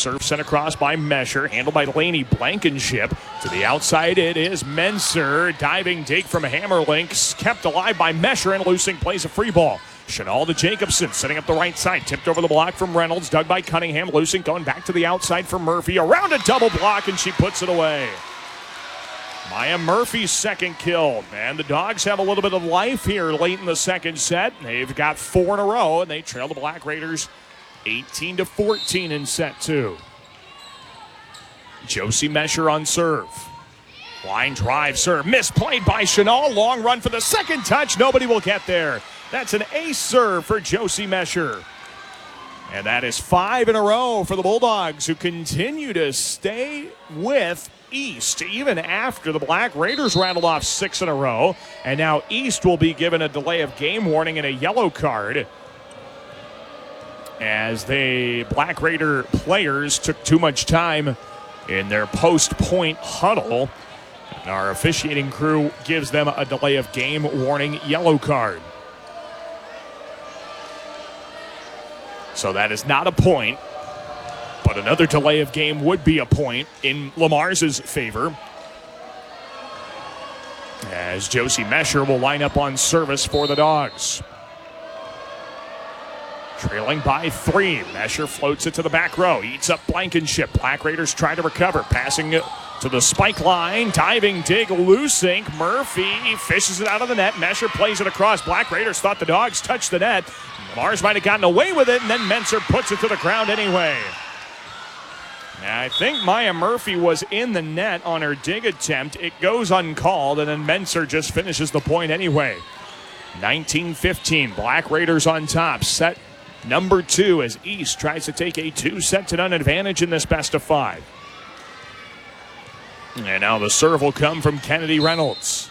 Serve sent across by Mesher, handled by Laney Blankenship. To the outside, it is Menser. Diving dig from Hammerlink, kept alive by Mesher, and Lusing plays a free ball. Chanel to Jacobson, setting up the right side. Tipped over the block from Reynolds, dug by Cunningham. Lusing going back to the outside for Murphy. Around a double block, and she puts it away. Maya Murphy's second kill. And the Dogs have a little bit of life here late in the second set. They've got 4 in a row, and they trail the Black Raiders 18-14 in set 2. Josie Mesher on serve. Line drive serve. Misplayed by Chanel. Long run for the second touch. Nobody will get there. That's an ace serve for Josie Mesher. And that is 5 in a row for the Bulldogs, who continue to stay with East even after the Black Raiders rattled off 6 in a row. And now East will be given a delay of game warning and a yellow card, as the Black Raider players took too much time in their post-point huddle. And our officiating crew gives them a delay of game warning yellow card. So that is not a point, but another delay of game would be a point in Lamar's favor, as Josie Mesher will line up on service for the Dogs. Trailing by 3. Mesher floats it to the back row. Eats up Blankenship. Black Raiders try to recover. Passing it to the spike line. Diving dig. Lusing. Murphy fishes it out of the net. Mesher plays it across. Black Raiders thought the Dogs touched the net. Mars might have gotten away with it, and then Menser puts it to the ground anyway. Now, I think Maya Murphy was in the net on her dig attempt. It goes uncalled, and then Menser just finishes the point anyway. 19-15. Black Raiders on top. Set number 2 as East tries to take a 2-set-to-none advantage in this best of 5. And now the serve will come from Kennedy Reynolds.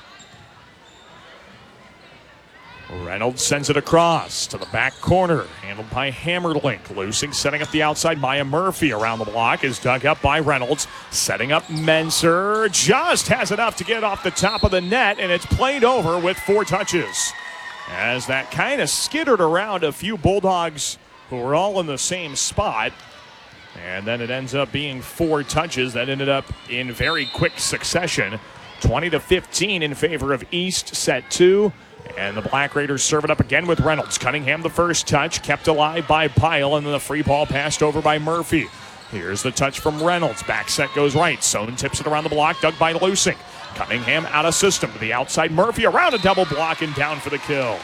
Reynolds sends it across to the back corner, handled by Hammerlink. Lusing setting up the outside. Maya Murphy around the block is dug up by Reynolds. Setting up Menser. Just has enough to get off the top of the net, and it's played over with 4 touches. As that kind of skittered around a few Bulldogs who were all in the same spot. And then it ends up being 4 touches that ended up in very quick succession. 20-15 in favor of East, set 2. And the Black Raiders serve it up again with Reynolds. Cunningham the first touch, kept alive by Pyle, and then the free ball passed over by Murphy. Here's the touch from Reynolds. Back set goes right. Sohn tips it around the block, dug by Lusing. Cunningham out of system to the outside. Murphy around a double block and down for the kill.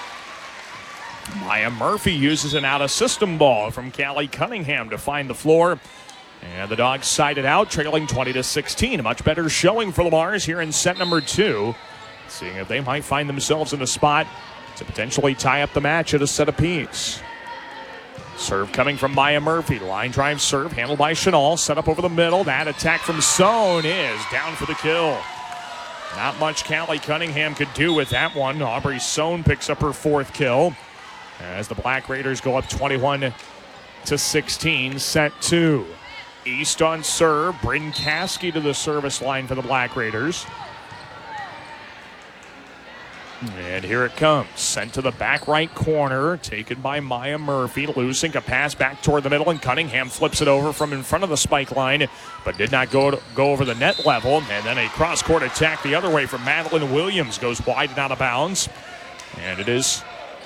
Maya Murphy uses an out of system ball from Callie Cunningham to find the floor. And the Dogs side it out, trailing 20-16. A much better showing for Lamar's here in set number 2. Seeing if they might find themselves in a spot to potentially tie up the match at a set apiece. Serve coming from Maya Murphy. Line drive serve handled by Chanel. Set up over the middle. That attack from Sohn is down for the kill. Not much Callie Cunningham could do with that one. Aubrey Sohn picks up her 4th kill as the Black Raiders go up 21-16, set 2. East on serve. Bryn Caskey to the service line for the Black Raiders. And here it comes. Sent to the back right corner. Taken by Maya Murphy. Lusing a pass back toward the middle, and Cunningham flips it over from in front of the spike line, but did not go over the net level. And then a cross-court attack the other way from Madeline Williams. Goes wide and out of bounds. And it is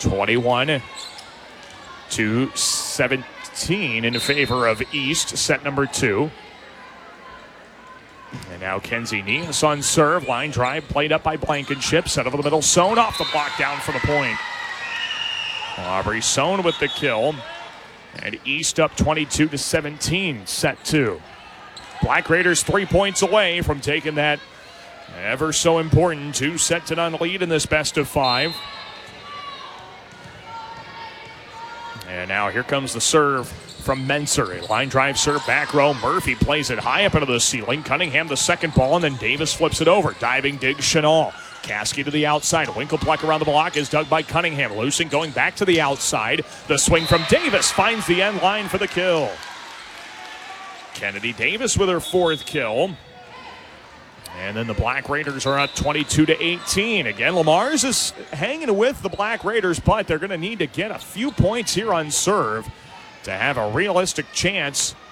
21-17 in favor of East, set number 2. And now Kenzie Nias on serve. Line drive played up by Blankenship. Set over the middle. Sohn off the block, down for the point. Aubrey Sohn with the kill. And East up 22-17, set 2. Black Raiders 3 points away from taking that ever so important 2-set-to-none lead in this best of 5. And now here comes the serve from Menser. A line drive serve back row. Murphy plays it high up into the ceiling. Cunningham the second ball, and then Davis flips it over. Diving dig Chanel. Caskey to the outside. Winkelpleck around the block is dug by Cunningham. Lusing going back to the outside. The swing from Davis finds the end line for the kill. Kennedy Davis with her 4th kill. And then the Black Raiders are up 22-18. Again, Lamar's is hanging with the Black Raiders, but they're going to need to get a few points here on serve to have a realistic chance